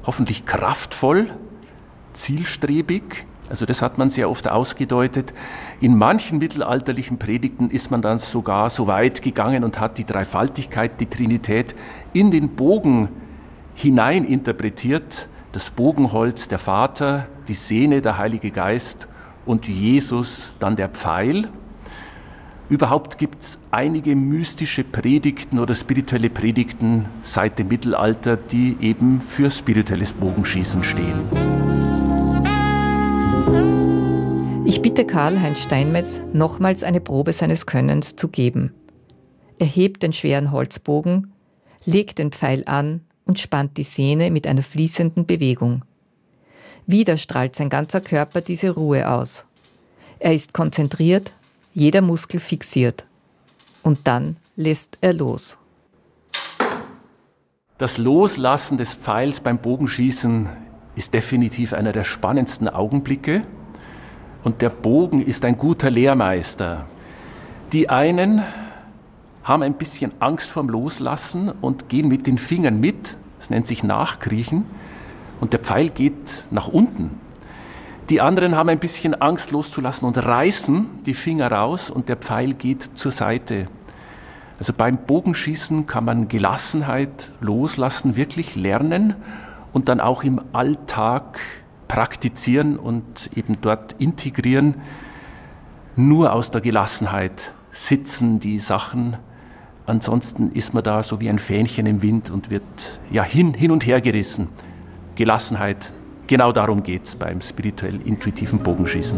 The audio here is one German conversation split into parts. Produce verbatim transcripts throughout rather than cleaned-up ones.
hoffentlich kraftvoll, zielstrebig. Also das hat man sehr oft ausgedeutet. In manchen mittelalterlichen Predigten ist man dann sogar so weit gegangen und hat die Dreifaltigkeit, die Trinität in den Bogen hinein interpretiert. Das Bogenholz, der Vater, die Sehne, der Heilige Geist und Jesus, dann der Pfeil. Überhaupt gibt es einige mystische Predigten oder spirituelle Predigten seit dem Mittelalter, die eben für spirituelles Bogenschießen stehen. Ich bitte Karl-Heinz Steinmetz, nochmals eine Probe seines Könnens zu geben. Er hebt den schweren Holzbogen, legt den Pfeil an und spannt die Sehne mit einer fließenden Bewegung. Wieder strahlt sein ganzer Körper diese Ruhe aus. Er ist konzentriert, jeder Muskel fixiert. Und dann lässt er los. Das Loslassen des Pfeils beim Bogenschießen ist definitiv einer der spannendsten Augenblicke. Und der Bogen ist ein guter Lehrmeister. Die einen haben ein bisschen Angst vorm Loslassen und gehen mit den Fingern mit. Das nennt sich Nachkriechen. Und der Pfeil geht nach unten. Die anderen haben ein bisschen Angst loszulassen und reißen die Finger raus und der Pfeil geht zur Seite. Also beim Bogenschießen kann man Gelassenheit loslassen, wirklich lernen und dann auch im Alltag praktizieren und eben dort integrieren. Nur aus der Gelassenheit sitzen die Sachen. Ansonsten ist man da so wie ein Fähnchen im Wind und wird ja hin, hin und her gerissen. Gelassenheit, genau darum geht es beim spirituell-intuitiven Bogenschießen.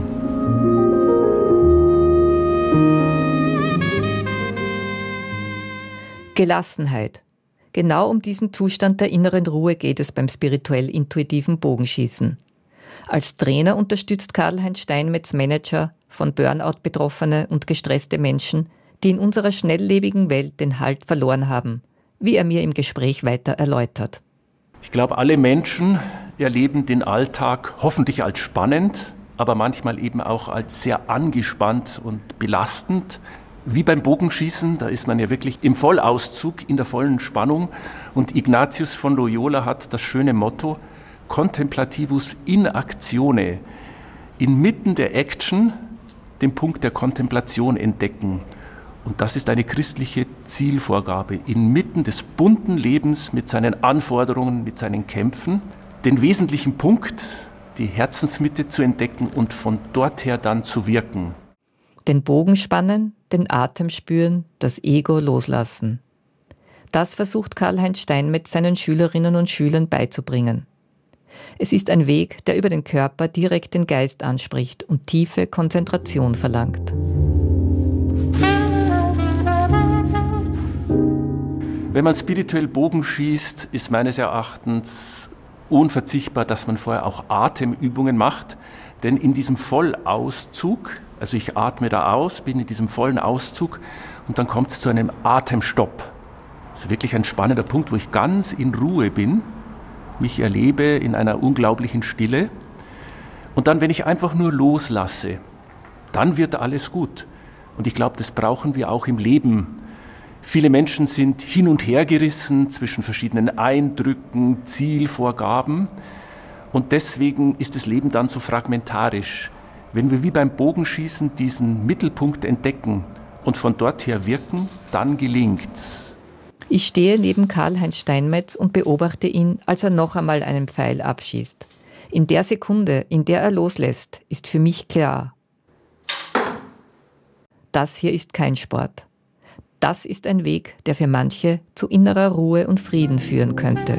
Gelassenheit. Genau um diesen Zustand der inneren Ruhe geht es beim spirituell-intuitiven Bogenschießen. Als Trainer unterstützt Karl-Heinz Steinmetz Manager von Burnout betroffene und gestresste Menschen, die in unserer schnelllebigen Welt den Halt verloren haben, wie er mir im Gespräch weiter erläutert. Ich glaube, alle Menschen erleben den Alltag hoffentlich als spannend, aber manchmal eben auch als sehr angespannt und belastend. Wie beim Bogenschießen, da ist man ja wirklich im Vollauszug, in der vollen Spannung. Und Ignatius von Loyola hat das schöne Motto, Contemplativus in actione, inmitten der Action den Punkt der Kontemplation entdecken. Und das ist eine christliche Zielvorgabe, inmitten des bunten Lebens mit seinen Anforderungen, mit seinen Kämpfen, den wesentlichen Punkt, die Herzensmitte zu entdecken und von dort her dann zu wirken. Den Bogen spannen, den Atem spüren, das Ego loslassen. Das versucht Karl-Heinz Steinmetz seinen Schülerinnen und Schülern beizubringen. Es ist ein Weg, der über den Körper direkt den Geist anspricht und tiefe Konzentration verlangt. Wenn man spirituell Bogen schießt, ist meines Erachtens unverzichtbar, dass man vorher auch Atemübungen macht. Denn in diesem Vollauszug, also ich atme da aus, bin in diesem vollen Auszug und dann kommt es zu einem Atemstopp. Das ist wirklich ein spannender Punkt, wo ich ganz in Ruhe bin, mich erlebe in einer unglaublichen Stille. Und dann, wenn ich einfach nur loslasse, dann wird alles gut. Und ich glaube, das brauchen wir auch im Leben. Viele Menschen sind hin und her gerissen zwischen verschiedenen Eindrücken, Zielvorgaben. Und deswegen ist das Leben dann so fragmentarisch. Wenn wir wie beim Bogenschießen diesen Mittelpunkt entdecken und von dort her wirken, dann gelingt's. Ich stehe neben Karl-Heinz Steinmetz und beobachte ihn, als er noch einmal einen Pfeil abschießt. In der Sekunde, in der er loslässt, ist für mich klar: Das hier ist kein Sport. Das ist ein Weg, der für manche zu innerer Ruhe und Frieden führen könnte.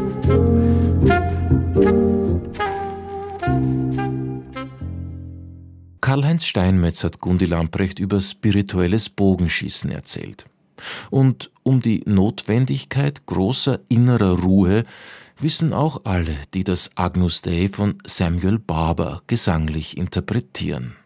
Karl-Heinz Steinmetz hat Gundi Lamprecht über spirituelles Bogenschießen erzählt. Und um die Notwendigkeit großer innerer Ruhe wissen auch alle, die das Agnus Dei von Samuel Barber gesanglich interpretieren.